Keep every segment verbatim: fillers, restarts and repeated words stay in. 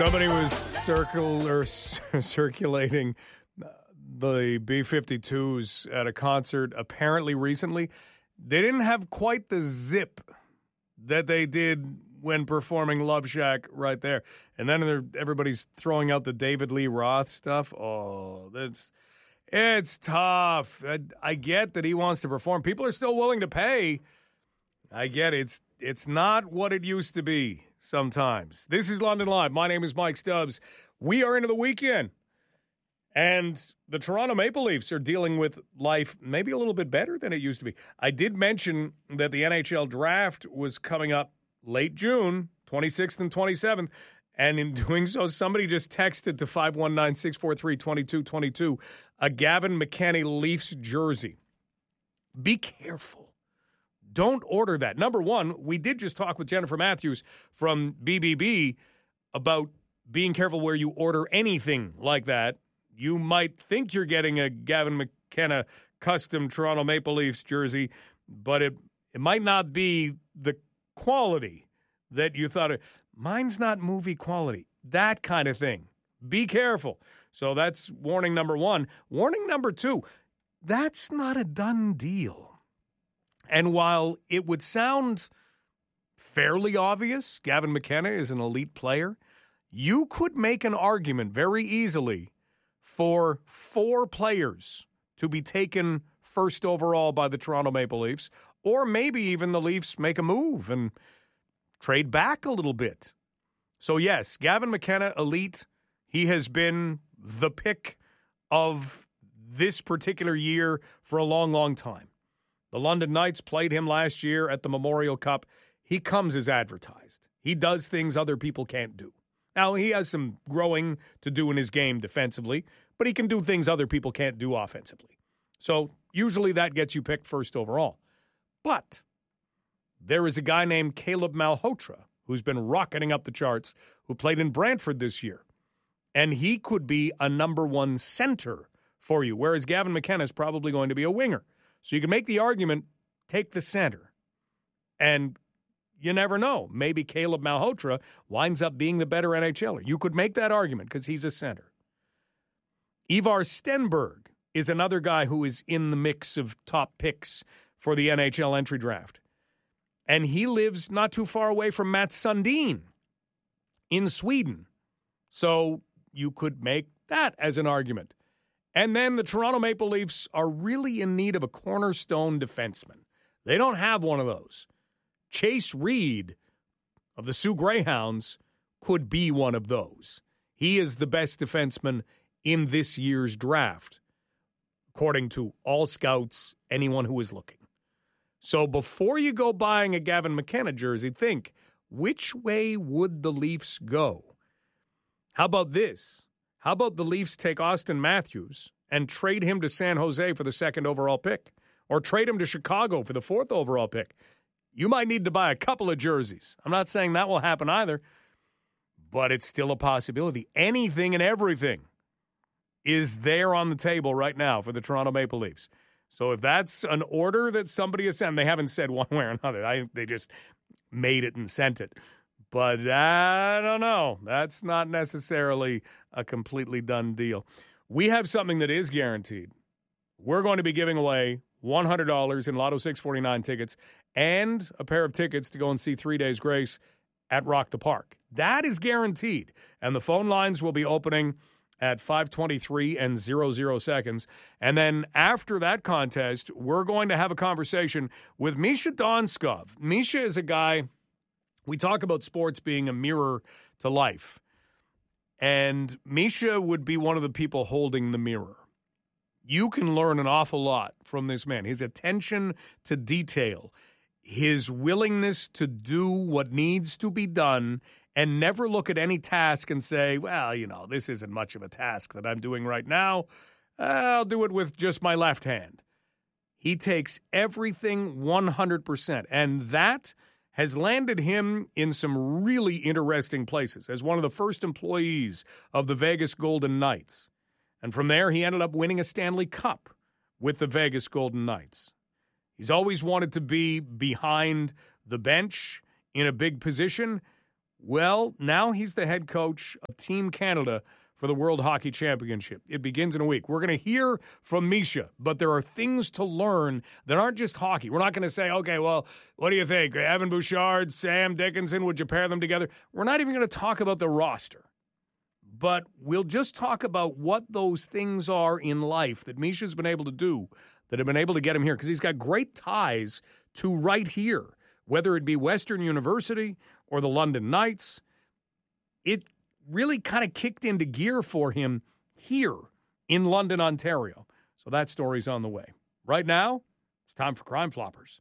Somebody was circle or circulating the B fifty-twos at a concert apparently recently. They didn't have quite the zip that they did when performing Love Shack right there. And then everybody's throwing out the David Lee Roth stuff. Oh, that's it's tough. I, I get that he wants to perform. People are still willing to pay. I get it. It's it's not what it used to be sometimes. This is London Live. My name is Mike Stubbs. We are into the weekend. And the Toronto Maple Leafs are dealing with life maybe a little bit better than it used to be. I did mention that the N H L draft was coming up late June, twenty-sixth and twenty-seventh. And in doing so, somebody just texted to five one nine, six four three, two two two two a Gavin McKenna Leafs jersey. Be careful. Don't order that. Number one, we did just talk with Jennifer Matthews from B B B about being careful where you order anything like that. You might think you're getting a Gavin McKenna custom Toronto Maple Leafs jersey, but it it might not be the quality that you thought it. Mine's not movie quality. That kind of thing. Be careful. So that's warning number one. Warning number two, that's not a done deal. And while it would sound fairly obvious, Gavin McKenna is an elite player, you could make an argument very easily for four players to be taken first overall by the Toronto Maple Leafs, or maybe even the Leafs make a move and trade back a little bit. So yes, Gavin McKenna, elite. He has been the pick of this particular year for a long, long time. The London Knights played him last year at the Memorial Cup. He comes as advertised. He does things other people can't do. Now, he has some growing to do in his game defensively, but he can do things other people can't do offensively. So usually that gets you picked first overall. But there is a guy named Caleb Malhotra who's been rocketing up the charts, who played in Brantford this year. And he could be a number one center for you, whereas Gavin McKenna is probably going to be a winger. So you can make the argument, take the center. And you never know. Maybe Caleb Malhotra winds up being the better NHLer. You could make that argument because he's a center. Ivar Stenberg is another guy who is in the mix of top picks for the N H L entry draft. And he lives not too far away from Mats Sundin in Sweden. So you could make that as an argument. And then the Toronto Maple Leafs are really in need of a cornerstone defenseman. They don't have one of those. Chase Reed of the Sioux Greyhounds could be one of those. He is the best defenseman in this year's draft, according to all scouts, anyone who is looking. So before you go buying a Gavin McKenna jersey, think, which way would the Leafs go? How about this? How about the Leafs take Austin Matthews and trade him to San Jose for the second overall pick, or trade him to Chicago for the fourth overall pick? You might need to buy a couple of jerseys. I'm not saying that will happen either, but it's still a possibility. Anything and everything is there on the table right now for the Toronto Maple Leafs. So if that's an order that somebody has sent, they haven't said one way or another. I, they just made it and sent it. But I don't know. That's not necessarily a completely done deal. We have something that is guaranteed. We're going to be giving away one hundred dollars in Lotto six forty-nine tickets and a pair of tickets to go and see Three Days Grace at Rock the Park. That is guaranteed. And the phone lines will be opening at five twenty-three and zero zero seconds. And then after that contest, we're going to have a conversation with Misha Donskov. Misha is a guy, we talk about sports being a mirror to life. And Misha would be one of the people holding the mirror. You can learn an awful lot from this man. His attention to detail, his willingness to do what needs to be done and never look at any task and say, well, you know, this isn't much of a task that I'm doing right now. I'll do it with just my left hand. He takes everything one hundred percent, and that has landed him in some really interesting places as one of the first employees of the Vegas Golden Knights. And from there, he ended up winning a Stanley Cup with the Vegas Golden Knights. He's always wanted to be behind the bench in a big position. Well, now he's the head coach of Team Canada for the World Hockey Championship. It begins in a week. We're going to hear from Misha, but there are things to learn that aren't just hockey. We're not going to say, okay, well, what do you think? Evan Bouchard, Sam Dickinson, would you pair them together? We're not even going to talk about the roster, but we'll just talk about what those things are in life that Misha's been able to do, that have been able to get him here, because he's got great ties to right here, whether it be Western University or the London Knights. It really kind of kicked into gear for him here in London, Ontario. So that story's on the way. Right now, it's time for Crime Floppers.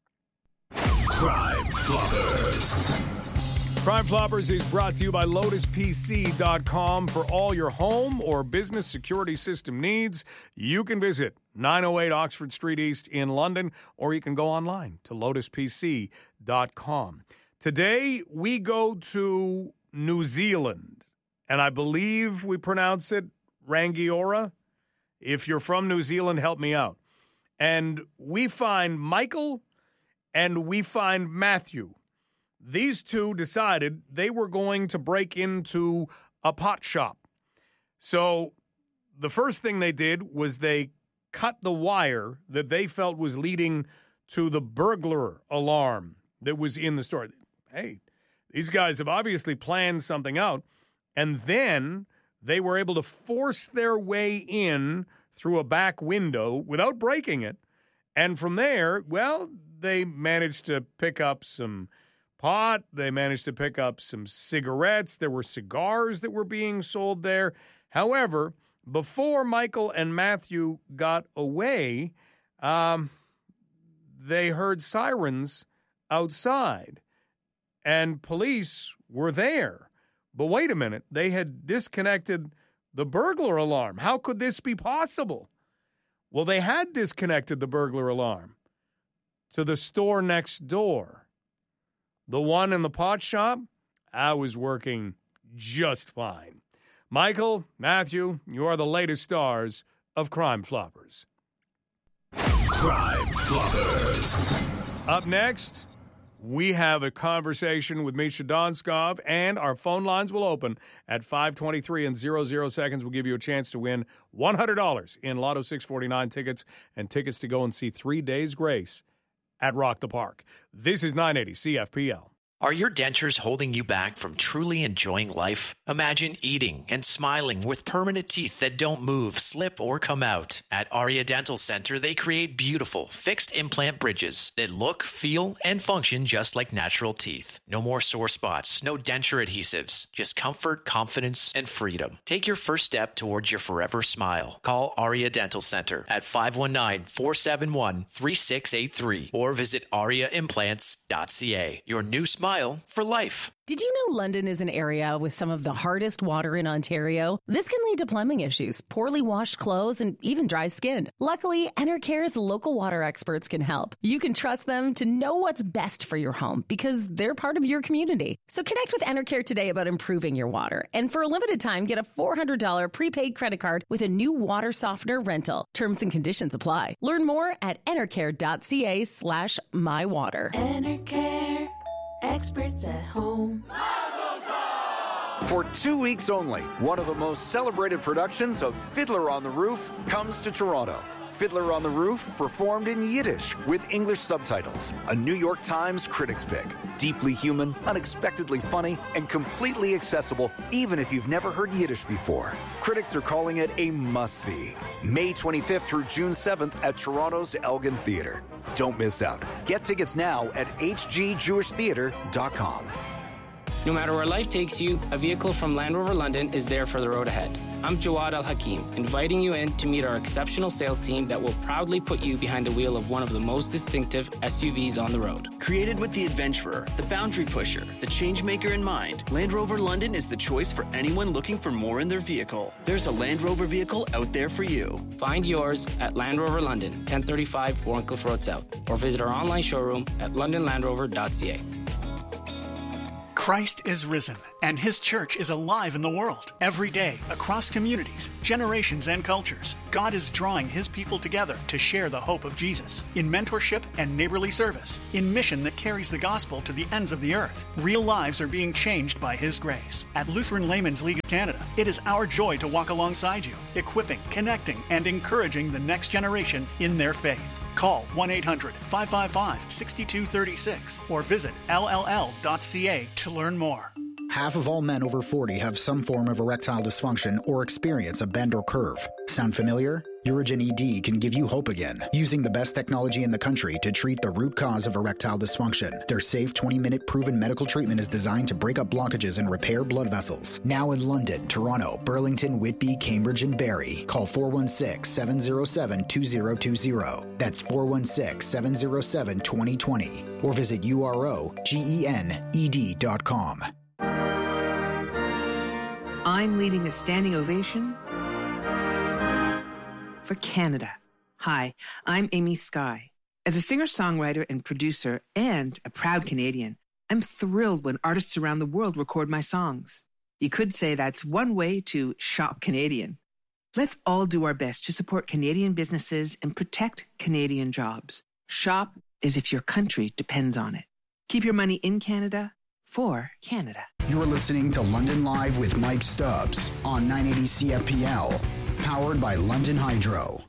Crime Floppers. Crime Floppers is brought to you by Lotus P C dot com. For all your home or business security system needs, you can visit nine oh eight Oxford Street East in London, or you can go online to Lotus P C dot com. Today, we go to New Zealand, and I believe we pronounce it Rangiora. If you're from New Zealand, help me out. And we find Michael and we find Matthew. These two decided they were going to break into a pot shop. So the first thing they did was they cut the wire that they felt was leading to the burglar alarm that was in the store. Hey, these guys have obviously planned something out, and then they were able to force their way in through a back window without breaking it. And from there, well, they managed to pick up some pot. They managed to pick up some cigarettes. There were cigars that were being sold there. However, before Michael and Matthew got away, um, they heard sirens outside. And police were there. But wait a minute, they had disconnected the burglar alarm. How could this be possible? Well, they had disconnected the burglar alarm to the store next door. The one in the pot shop, I was working just fine. Michael, Matthew, you are the latest stars of Crime Floppers. Crime Floppers. Up next, we have a conversation with Misha Donskov, and our phone lines will open at five twenty-three and zero zero seconds. We'll give you a chance to win one hundred dollars in Lotto six forty-nine tickets and tickets to go and see Three Days Grace at Rock the Park. This is nine eighty C F P L. Are your dentures holding you back from truly enjoying life? Imagine eating and smiling with permanent teeth that don't move, slip, or come out. At Aria Dental Center, they create beautiful, fixed implant bridges that look, feel, and function just like natural teeth. No more sore spots, no denture adhesives, just comfort, confidence, and freedom. Take your first step towards your forever smile. Call Aria Dental Center at five one nine, four seven one, three six eight three or visit aria implants dot c a. Your new smile for life. Did you know London is an area with some of the hardest water in Ontario? This can lead to plumbing issues, poorly washed clothes, and even dry skin. Luckily, Enercare's local water experts can help. You can trust them to know what's best for your home because they're part of your community. So connect with Enercare today about improving your water. And for a limited time, get a four hundred dollars prepaid credit card with a new water softener rental. Terms and conditions apply. Learn more at enercare dot c a slash my water. Enercare. Experts at home. For two weeks only, one of the most celebrated productions of Fiddler on the Roof comes to Toronto. Fiddler on the Roof, performed in Yiddish with English subtitles. A New York Times critics pick. Deeply human, unexpectedly funny, and completely accessible even if you've never heard Yiddish before. Critics are calling it a must-see. May twenty-fifth through June seventh at Toronto's Elgin Theatre. Don't miss out. Get tickets now at h g jewish theatre dot com. No matter where life takes you, a vehicle from Land Rover London is there for the road ahead. I'm Jawad Al-Hakim, inviting you in to meet our exceptional sales team that will proudly put you behind the wheel of one of the most distinctive S U Vs on the road. Created with the adventurer, the boundary pusher, the change maker in mind, Land Rover London is the choice for anyone looking for more in their vehicle. There's a Land Rover vehicle out there for you. Find yours at Land Rover London, ten thirty-five Warncliffe Road South, or visit our online showroom at london land rover dot c a. Christ is risen, and His church is alive in the world. Every day, across communities, generations, and cultures, God is drawing His people together to share the hope of Jesus. In mentorship and neighborly service, in mission that carries the gospel to the ends of the earth, real lives are being changed by His grace. At Lutheran Laymen's League of Canada, it is our joy to walk alongside you, equipping, connecting, and encouraging the next generation in their faith. Call one eight hundred, five five five, six two three six or visit L L L dot C A to learn more. Half of all men over forty have some form of erectile dysfunction or experience a bend or curve. Sound familiar? Urigen E D can give you hope again, using the best technology in the country to treat the root cause of erectile dysfunction. Their safe twenty-minute proven medical treatment is designed to break up blockages and repair blood vessels. Now in London, Toronto, Burlington, Whitby, Cambridge, and Barrie. Call four one six, seven zero seven, two zero two zero. That's four one six, seven zero seven, two zero two zero. Or visit U R O G E N E D dot com. I'm leading a standing ovation for Canada. Hi, I'm Amy Skye. As a singer-songwriter and producer and a proud Canadian, I'm thrilled when artists around the world record my songs. You could say that's one way to shop Canadian. Let's all do our best to support Canadian businesses and protect Canadian jobs. Shop as if your country depends on it. Keep your money in Canada for Canada. You're listening to London Live with Mike Stubbs on nine eighty C F P L, powered by London Hydro.